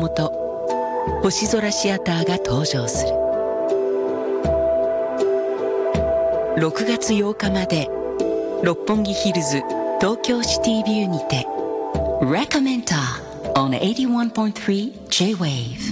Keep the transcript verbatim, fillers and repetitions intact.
もと星空シアターが登場する。ろくがつようかまで六本木ヒルズ東京シティビューにて Recommend on エイティワンポイントスリー J-Wave